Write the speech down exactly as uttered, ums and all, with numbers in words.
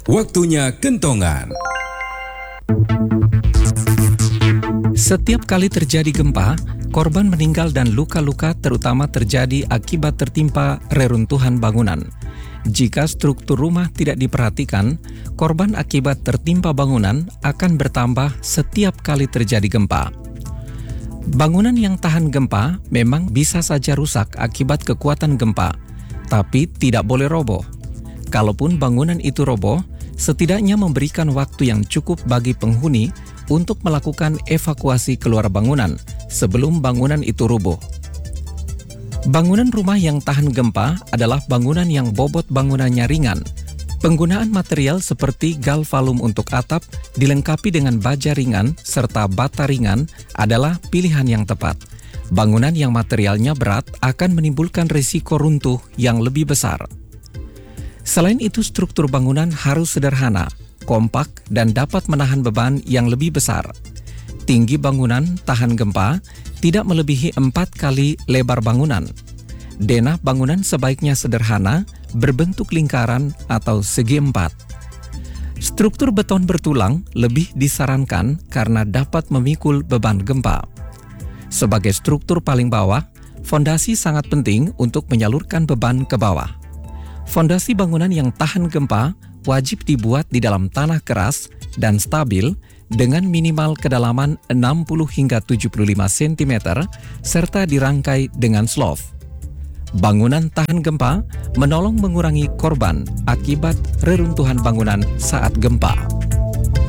Waktunya kentongan. Setiap kali terjadi gempa, korban meninggal dan luka-luka terutama terjadi akibat tertimpa reruntuhan bangunan. Jika struktur rumah tidak diperhatikan, korban akibat tertimpa bangunan akan bertambah setiap kali terjadi gempa. Bangunan yang tahan gempa memang bisa saja rusak akibat kekuatan gempa, tapi tidak boleh roboh. Kalaupun bangunan itu roboh, setidaknya memberikan waktu yang cukup bagi penghuni untuk melakukan evakuasi keluar bangunan sebelum bangunan itu rubuh. Bangunan rumah yang tahan gempa adalah bangunan yang bobot bangunannya ringan. Penggunaan material seperti galvalum untuk atap dilengkapi dengan baja ringan serta bata ringan adalah pilihan yang tepat. Bangunan yang materialnya berat akan menimbulkan risiko runtuh yang lebih besar. Selain itu, struktur bangunan harus sederhana, kompak, dan dapat menahan beban yang lebih besar. Tinggi bangunan tahan gempa tidak melebihi empat kali lebar bangunan. Denah bangunan sebaiknya sederhana, berbentuk lingkaran atau segi empat. Struktur beton bertulang lebih disarankan karena dapat memikul beban gempa. Sebagai struktur paling bawah, fondasi sangat penting untuk menyalurkan beban ke bawah. Fondasi bangunan yang tahan gempa wajib dibuat di dalam tanah keras dan stabil dengan minimal kedalaman enam puluh hingga tujuh puluh lima sentimeter serta dirangkai dengan slope. Bangunan tahan gempa menolong mengurangi korban akibat reruntuhan bangunan saat gempa.